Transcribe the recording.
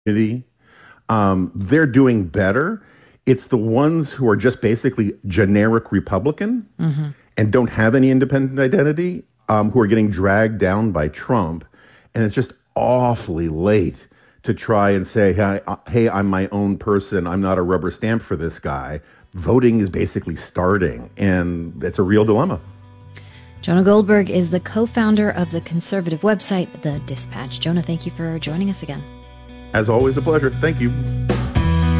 community, they're doing better. It's the ones who are just basically generic Republican and don't have any independent identity, who are getting dragged down by Trump. And it's just awfully late to try and say, hey, I'm my own person. I'm not a rubber stamp for this guy. Voting is basically starting, and it's a real dilemma. Jonah Goldberg is the co-founder of the conservative website, The Dispatch. Jonah, thank you for joining us again. As always, a pleasure. Thank you.